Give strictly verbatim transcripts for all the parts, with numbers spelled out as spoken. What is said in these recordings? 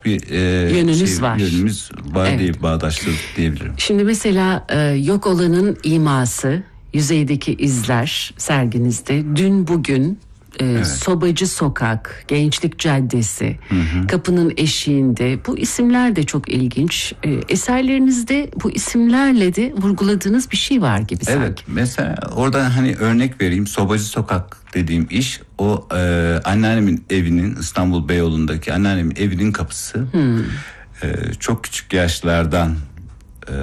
bir e, yönünüz şey, var. Yönümüz var Evet. diye bağdaştırdık diyebilirim. Şimdi mesela e, yok olanın iması, yüzeydeki izler serginizde. Dün bugün, e, Evet. Sobacı Sokak, Gençlik Caddesi, hı hı. Kapının Eşiğinde, bu isimler de çok ilginç. E, eserlerinizde bu isimlerle de vurguladığınız bir şey var gibi sanki. Evet, mesela orada hani örnek vereyim. Sobacı Sokak dediğim iş, o e, anneannemin evinin, İstanbul Beyoğlu'ndaki anneannemin evinin kapısı. Hmm. E, çok küçük yaşlardan e,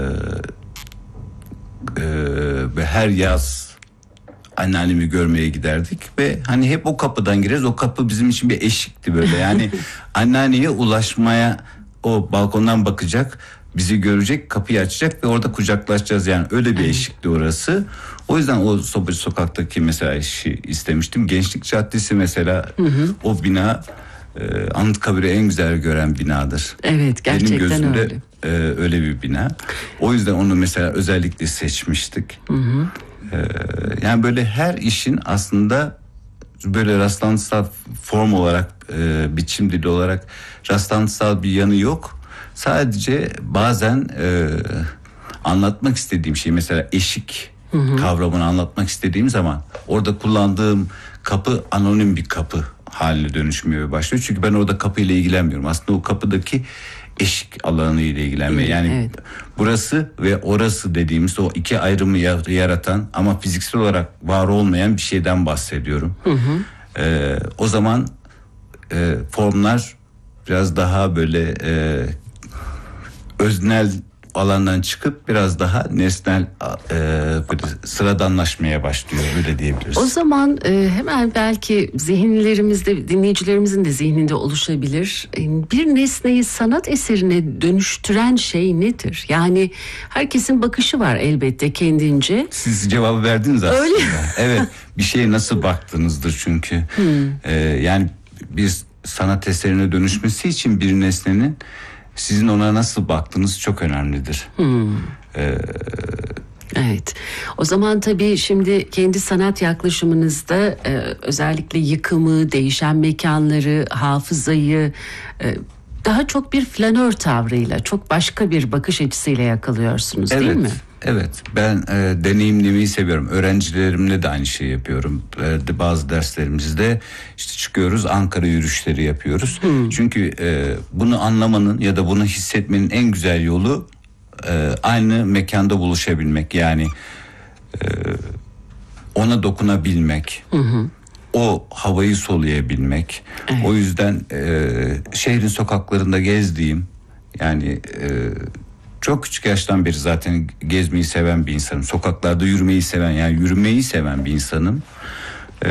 e, ve her yaz anneannemi görmeye giderdik ve hani hep o kapıdan gireriz. O kapı bizim için bir eşikti böyle. Yani anneanneye ulaşmaya, o balkondan bakacak, bizi görecek, kapıyı açacak ve orada kucaklaşacağız. Yani öyle bir eşikti orası. O yüzden o Sobacı Sokak'taki mesela işi istemiştim. Gençlik Caddesi mesela, hı hı. o bina e, Anıtkabir'i en güzel gören binadır. Evet, gerçekten Benim gözümde öyle. E, öyle bir bina. O yüzden onu mesela özellikle seçmiştik. Hı hı. E, yani böyle her işin aslında böyle rastlantısal form olarak, e, biçim dili olarak rastlantısal bir yanı yok. Sadece bazen e, anlatmak istediğim şey, mesela eşik hı hı. kavramını anlatmak istediğim zaman orada kullandığım kapı anonim bir kapı haline dönüşmeye başlıyor. Çünkü ben orada kapıyla ilgilenmiyorum. Aslında o kapıdaki eşik alanı ile ilgilenmeye. Yani evet. burası ve orası dediğimiz o iki ayrımı yaratan ama fiziksel olarak var olmayan bir şeyden bahsediyorum. Hı hı. Ee, o zaman e, formlar biraz daha böyle e, öznel alandan çıkıp biraz daha nesnel, e, böyle sıradanlaşmaya başlıyor, öyle diyebiliriz. O zaman e, hemen belki zihinlerimizde, dinleyicilerimizin de zihninde oluşabilir. E, bir nesneyi sanat eserine dönüştüren şey nedir? Yani herkesin bakışı var elbette kendince. Siz cevabı verdiniz aslında. Öyle. Evet, bir şeye nasıl baktığınızdır çünkü. Hmm. E, yani bir sanat eserine dönüşmesi için bir nesnenin sizin ona nasıl baktığınız çok önemlidir. Hmm. Ee, evet. O zaman tabii şimdi kendi sanat yaklaşımınızda e, özellikle yıkımı, değişen mekanları, hafızayı e, daha çok bir flanör tavrıyla, çok başka bir bakış açısıyla yakalıyorsunuz, evet, değil mi? Evet. Ben e, deneyimlemeyi seviyorum. Öğrencilerimle de aynı şeyi yapıyorum. E, bazı derslerimizde işte çıkıyoruz, Ankara yürüyüşleri yapıyoruz. Hmm. Çünkü e, bunu anlamanın ya da bunu hissetmenin en güzel yolu e, aynı mekanda buluşabilmek. Yani e, ona dokunabilmek. Hı hı. O havayı soluyabilmek. Evet. O yüzden e, şehrin sokaklarında gezdiğim, yani e, çok küçük yaştan beri zaten gezmeyi seven bir insanım. Sokaklarda yürümeyi seven, yani yürümeyi seven bir insanım. Ee,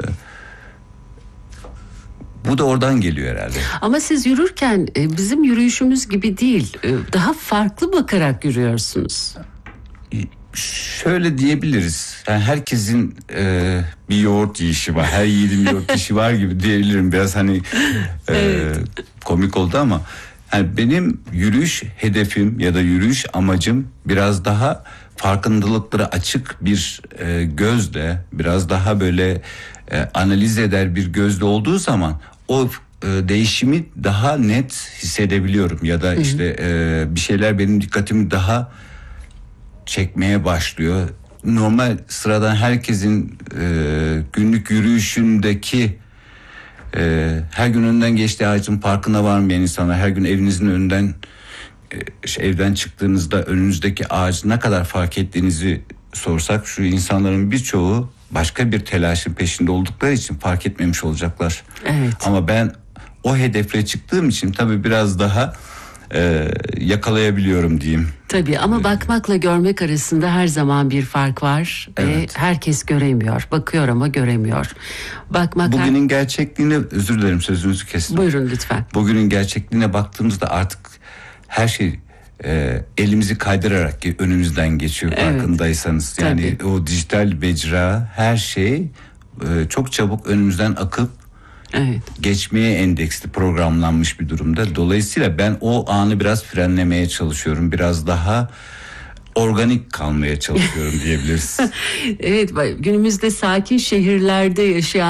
bu da oradan geliyor herhalde. Ama siz yürürken bizim yürüyüşümüz gibi değil, daha farklı bakarak yürüyorsunuz. Şöyle diyebiliriz. Yani herkesin e, bir yoğurt yiyişi var. Her yiğidin bir yoğurt yiyişi var gibi diyebilirim. Biraz hani e, evet. komik oldu ama yani benim yürüyüş hedefim ya da yürüyüş amacım biraz daha farkındalıklara açık bir e, gözle, biraz daha böyle e, analiz eder bir gözle olduğu zaman o e, değişimi daha net hissedebiliyorum ya da işte e, bir şeyler benim dikkatimi daha çekmeye başlıyor. Normal sıradan herkesin e, günlük yürüyüşündeki Ee, her gün önünden geçtiği ağacın parkına varmayan insanlar, her gün evinizin önünden e, evden çıktığınızda önünüzdeki ağacı ne kadar fark ettiğinizi sorsak, şu insanların birçoğu başka bir telaşın peşinde oldukları için fark etmemiş olacaklar. Evet. Ama ben o hedefle çıktığım için tabii biraz daha e, yakalayabiliyorum diyeyim. Tabii ama bakmakla görmek arasında her zaman bir fark var. Evet. Ve herkes göremiyor. Bakıyor ama göremiyor. Bakmak Bugünün her... gerçekliğine, özür dilerim sözünüzü kestim. Buyurun lütfen. Bugünün gerçekliğine baktığımızda artık her şey e, elimizi kaydırarak önümüzden geçiyor, evet. farkındaysanız. Yani tabii. O dijital mecra, her şey e, çok çabuk önümüzden akıp evet. geçmeye endeksli, programlanmış bir durumda. Dolayısıyla ben o anı biraz frenlemeye çalışıyorum. Biraz daha organik kalmaya çalışıyorum diyebiliriz. Evet, günümüzde sakin şehirlerde yaşayan